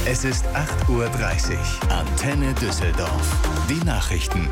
Es ist 8:30 Uhr. Antenne Düsseldorf. Die Nachrichten.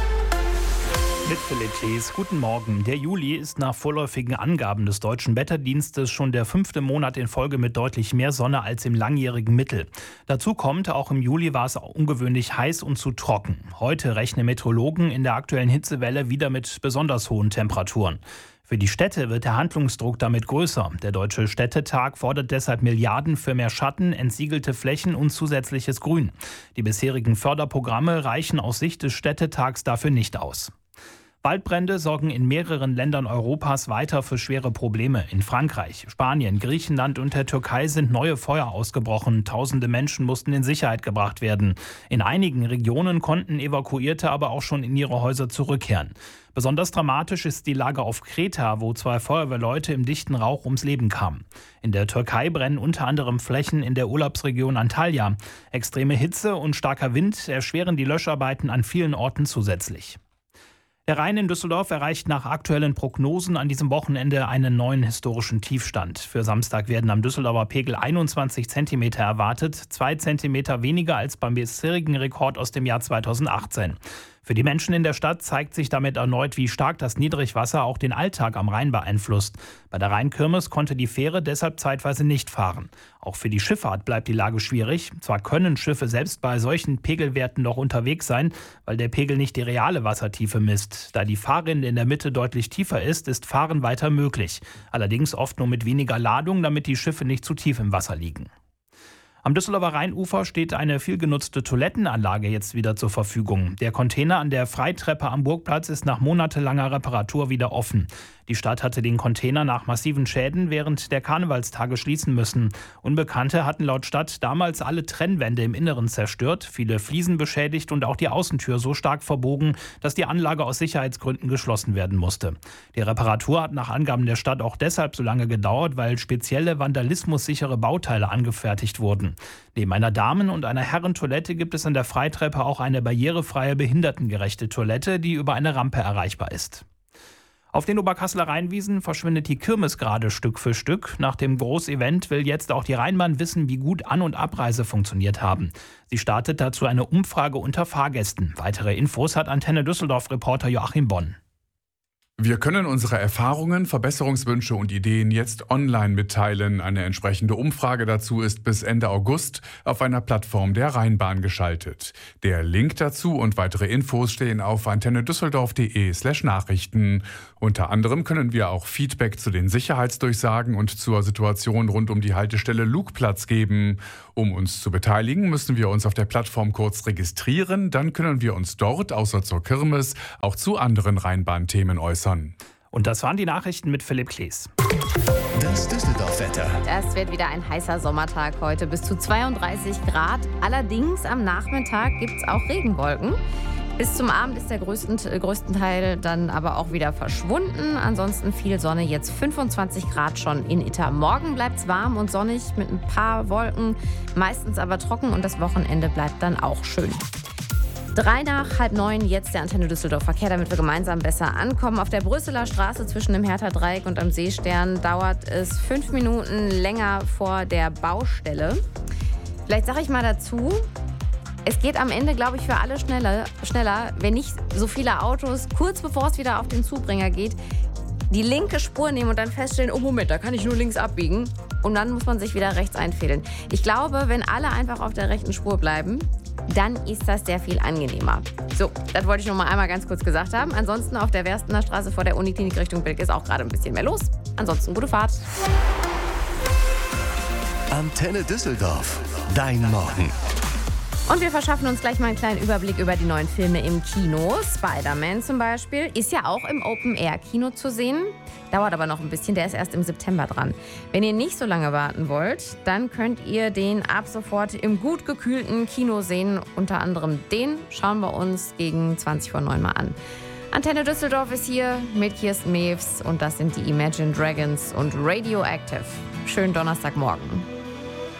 Mit Philipp Klees. Guten Morgen. Der Juli ist nach vorläufigen Angaben des Deutschen Wetterdienstes schon der 5. Monat in Folge mit deutlich mehr Sonne als im langjährigen Mittel. Dazu kommt, auch im Juli war es ungewöhnlich heiß und zu trocken. Heute rechnen Meteorologen in der aktuellen Hitzewelle wieder mit besonders hohen Temperaturen. Für die Städte wird der Handlungsdruck damit größer. Der Deutsche Städtetag fordert deshalb Milliarden für mehr Schatten, entsiegelte Flächen und zusätzliches Grün. Die bisherigen Förderprogramme reichen aus Sicht des Städtetags dafür nicht aus. Waldbrände sorgen in mehreren Ländern Europas weiter für schwere Probleme. In Frankreich, Spanien, Griechenland und der Türkei sind neue Feuer ausgebrochen. Tausende Menschen mussten in Sicherheit gebracht werden. In einigen Regionen konnten Evakuierte aber auch schon in ihre Häuser zurückkehren. Besonders dramatisch ist die Lage auf Kreta, wo 2 Feuerwehrleute im dichten Rauch ums Leben kamen. In der Türkei brennen unter anderem Flächen in der Urlaubsregion Antalya. Extreme Hitze und starker Wind erschweren die Löscharbeiten an vielen Orten zusätzlich. Der Rhein in Düsseldorf erreicht nach aktuellen Prognosen an diesem Wochenende einen neuen historischen Tiefstand. Für Samstag werden am Düsseldorfer Pegel 21 Zentimeter erwartet, 2 Zentimeter weniger als beim bisherigen Rekord aus dem Jahr 2018. Für die Menschen in der Stadt zeigt sich damit erneut, wie stark das Niedrigwasser auch den Alltag am Rhein beeinflusst. Bei der Rheinkirmes konnte die Fähre deshalb zeitweise nicht fahren. Auch für die Schifffahrt bleibt die Lage schwierig. Zwar können Schiffe selbst bei solchen Pegelwerten noch unterwegs sein, weil der Pegel nicht die reale Wassertiefe misst. Da die Fahrrinne in der Mitte deutlich tiefer ist Fahren weiter möglich. Allerdings oft nur mit weniger Ladung, damit die Schiffe nicht zu tief im Wasser liegen. Am Düsseldorfer Rheinufer steht eine viel genutzte Toilettenanlage jetzt wieder zur Verfügung. Der Container an der Freitreppe am Burgplatz ist nach monatelanger Reparatur wieder offen. Die Stadt hatte den Container nach massiven Schäden während der Karnevalstage schließen müssen. Unbekannte hatten laut Stadt damals alle Trennwände im Inneren zerstört, viele Fliesen beschädigt und auch die Außentür so stark verbogen, dass die Anlage aus Sicherheitsgründen geschlossen werden musste. Die Reparatur hat nach Angaben der Stadt auch deshalb so lange gedauert, weil spezielle vandalismussichere Bauteile angefertigt wurden. Neben einer Damen- und einer Herrentoilette gibt es an der Freitreppe auch eine barrierefreie, behindertengerechte Toilette, die über eine Rampe erreichbar ist. Auf den Oberkasseler Rheinwiesen verschwindet die Kirmes gerade Stück für Stück. Nach dem Großevent will jetzt auch die Rheinbahn wissen, wie gut An- und Abreise funktioniert haben. Sie startet dazu eine Umfrage unter Fahrgästen. Weitere Infos hat Antenne Düsseldorf-Reporter Joachim Bonn. Wir können unsere Erfahrungen, Verbesserungswünsche und Ideen jetzt online mitteilen. Eine entsprechende Umfrage dazu ist bis Ende August auf einer Plattform der Rheinbahn geschaltet. Der Link dazu und weitere Infos stehen auf antennedüsseldorf.de/Nachrichten. Unter anderem können wir auch Feedback zu den Sicherheitsdurchsagen und zur Situation rund um die Haltestelle Lugplatz geben. Um uns zu beteiligen, müssen wir uns auf der Plattform kurz registrieren. Dann können wir uns dort, außer zur Kirmes, auch zu anderen Rheinbahn-Themen äußern. Und das waren die Nachrichten mit Philipp Klees. Das Düsseldorf-Wetter. Es wird wieder ein heißer Sommertag heute, bis zu 32 Grad. Allerdings am Nachmittag gibt es auch Regenwolken. Bis zum Abend ist der größten Teil dann aber auch wieder verschwunden. Ansonsten viel Sonne, jetzt 25 Grad schon in Itter. Morgen bleibt es warm und sonnig mit ein paar Wolken, meistens aber trocken und das Wochenende bleibt dann auch schön. 8:03, jetzt der Antenne Düsseldorf Verkehr, damit wir gemeinsam besser ankommen. Auf der Brüsseler Straße zwischen dem Hertha-Dreieck und am Seestern dauert es 5 Minuten länger vor der Baustelle. Vielleicht sage ich mal dazu, es geht am Ende, glaube ich, für alle schneller, wenn nicht so viele Autos, kurz bevor es wieder auf den Zubringer geht, die linke Spur nehmen und dann feststellen, oh Moment, da kann ich nur links abbiegen. Und dann muss man sich wieder rechts einfädeln. Ich glaube, wenn alle einfach auf der rechten Spur bleiben, dann ist das sehr viel angenehmer. So, das wollte ich noch mal einmal ganz kurz gesagt haben. Ansonsten auf der Werstener Straße vor der Uniklinik Richtung Bilk ist auch gerade ein bisschen mehr los. Ansonsten gute Fahrt. Antenne Düsseldorf. Dein Morgen. Und wir verschaffen uns gleich mal einen kleinen Überblick über die neuen Filme im Kino. Spider-Man zum Beispiel ist ja auch im Open-Air-Kino zu sehen. Dauert aber noch ein bisschen, der ist erst im September dran. Wenn ihr nicht so lange warten wollt, dann könnt ihr den ab sofort im gut gekühlten Kino sehen. Unter anderem den schauen wir uns gegen 20:09 mal an. Antenne Düsseldorf ist hier mit Kirsten Mews und das sind die Imagine Dragons und Radioactive. Schönen Donnerstagmorgen.